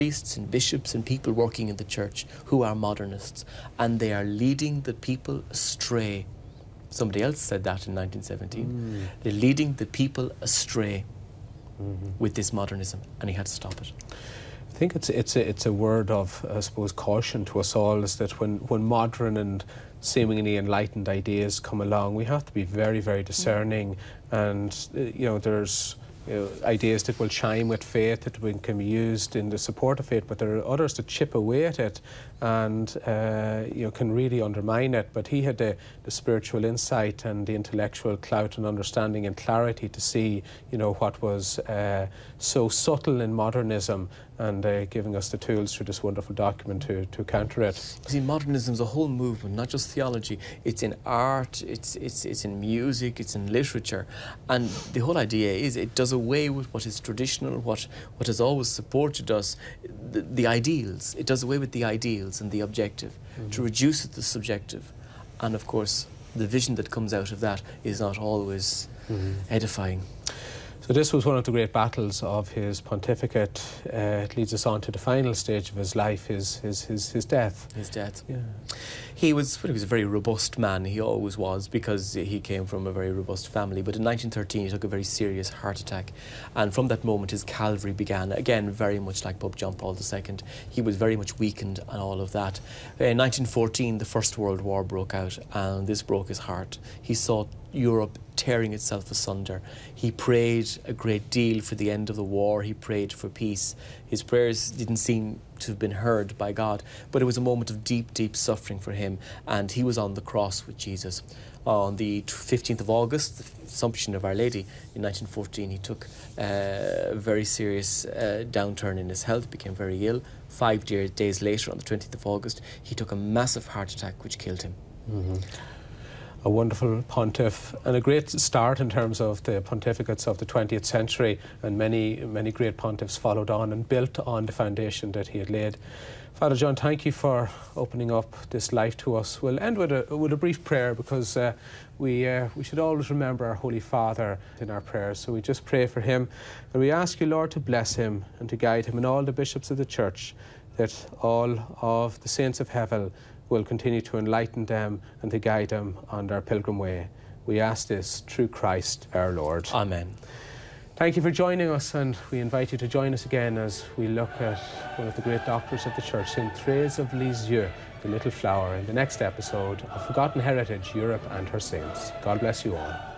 priests and bishops and people working in the church who are modernists, and they are leading the people astray. Somebody else said that in 1917. They're leading the people astray with this modernism, and he had to stop it. I think it's a word of, I suppose, caution to us all, is that when modern and seemingly enlightened ideas come along, we have to be very, very discerning. And there's ideas that will chime with faith, that can be used in the support of faith, but there are others that chip away at it and can really undermine it. But he had the spiritual insight and the intellectual clout and understanding and clarity to see what was so subtle in modernism, and giving us the tools through this wonderful document to counter it. See, modernism is a whole movement, not just theology. It's in art, it's in music, it's in literature, and the whole idea is it does away with what is traditional, what has always supported us, the ideals. It does away with the ideals and the objective to reduce it to subjective, and of course the vision that comes out of that is not always edifying. So this was one of the great battles of his pontificate. It leads us on to the final stage of his life, his death. His death. Yeah. He was a very robust man. He always was, because he came from a very robust family. But in 1913, he took a very serious heart attack. And from that moment, his Calvary began. Again, very much like Pope John Paul II. He was very much weakened and all of that. In 1914, the First World War broke out, and this broke his heart. He saw Europe tearing itself asunder. He prayed a great deal for the end of the war. He prayed for peace. His prayers didn't seem to have been heard by God, but it was a moment of deep, deep suffering for him, and he was on the cross with Jesus. On the 15th of August, the Assumption of Our Lady, in 1914, he took a very serious downturn in his health, became very ill. 5 days later, on the 20th of August, he took a massive heart attack which killed him. A wonderful pontiff, and a great start in terms of the pontificates of the 20th century, and many great pontiffs followed on and built on the foundation that he had laid. Father John, thank you for opening up this life to us. We'll end with a brief prayer, because we should always remember our Holy Father in our prayers. So we just pray for him, and we ask you, Lord, to bless him and to guide him, and all the bishops of the Church, that all of the saints of heaven will continue to enlighten them and to guide them on their pilgrim way. We ask this through Christ our Lord. Amen. Thank you for joining us, and we invite you to join us again as we look at one of the great doctors of the Church, Saint Thérèse of Lisieux, the Little Flower, in the next episode of Forgotten Heritage, Europe and Her Saints. God bless you all.